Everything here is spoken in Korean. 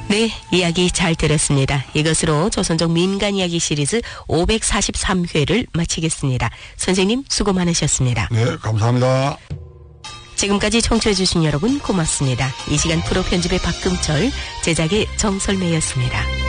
네, 이야기 잘 들었습니다. 이것으로 조선족 민간이야기 시리즈 543회를 마치겠습니다. 선생님 수고 많으셨습니다. 네, 감사합니다. 지금까지 청취해주신 여러분 고맙습니다. 이 시간 프로 편집의 박금철, 제작의 정설매였습니다.